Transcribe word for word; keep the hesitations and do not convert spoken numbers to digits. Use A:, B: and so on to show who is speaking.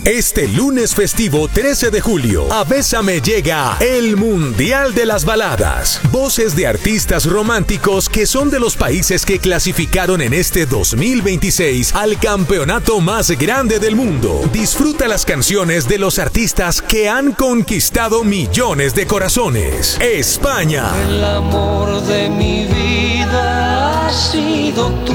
A: Este lunes festivo trece de julio, a Bésame llega el Mundial de las Baladas. Voces de artistas románticos que son de los países que clasificaron en este dos mil veintiséis al campeonato más grande del mundo. Disfruta las canciones de los artistas que han conquistado millones de corazones. España.
B: El amor de mi vida ha sido tú.